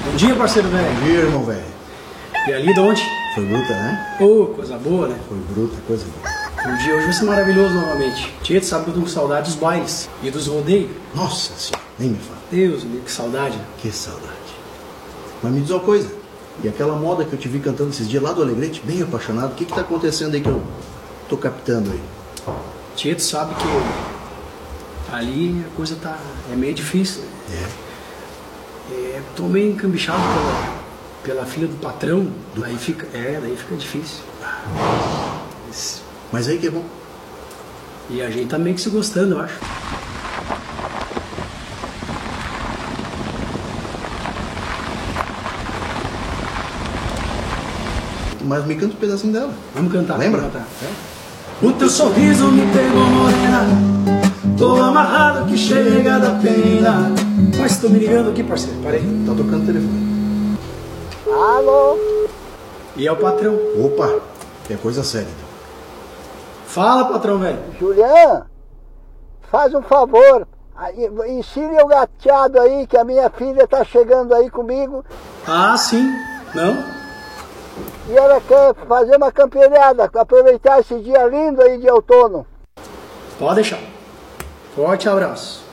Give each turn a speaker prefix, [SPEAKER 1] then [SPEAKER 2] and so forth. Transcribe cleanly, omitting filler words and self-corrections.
[SPEAKER 1] Bom dia, parceiro velho.
[SPEAKER 2] Bom dia, irmão velho.
[SPEAKER 1] E ali de onde?
[SPEAKER 2] Foi bruta, né?
[SPEAKER 1] Ô, coisa boa, né?
[SPEAKER 2] Foi bruta, coisa boa.
[SPEAKER 1] Um dia hoje vai ser maravilhoso novamente. Tia, tu sabe que eu tô com saudade dos bailes e dos rodeios.
[SPEAKER 2] Nossa senhora, nem me fala.
[SPEAKER 1] Deus, amigo, que saudade.
[SPEAKER 2] Que saudade. Mas me diz uma coisa. E aquela moda que eu te vi cantando esses dias lá do Alegrete, bem apaixonado, o que tá acontecendo aí que eu tô captando aí?
[SPEAKER 1] Tia, tu sabe que ali a coisa é meio difícil, né? Tô meio encambichado pela filha do patrão, daí fica difícil.
[SPEAKER 2] Mas aí que é bom.
[SPEAKER 1] E a gente tá meio que se gostando, eu acho.
[SPEAKER 2] Mas me canta um pedacinho dela.
[SPEAKER 1] Vamos cantar.
[SPEAKER 2] Lembra?
[SPEAKER 1] Vamos cantar. O teu sorriso me pegou, morena. Tô amarrado que chega da pena. Mas tô me ligando aqui, parceiro. Parei.
[SPEAKER 2] Tá tocando o telefone.
[SPEAKER 3] Alô?
[SPEAKER 1] E é o patrão.
[SPEAKER 2] Opa, é coisa séria então.
[SPEAKER 1] Fala, patrão, velho.
[SPEAKER 3] Julian, faz um favor. Ensine o gateado aí que a minha filha tá chegando aí comigo.
[SPEAKER 1] Ah, sim. Não?
[SPEAKER 3] E ela quer fazer uma campeirada, aproveitar esse dia lindo aí de outono.
[SPEAKER 1] Pode deixar. Forte abraço.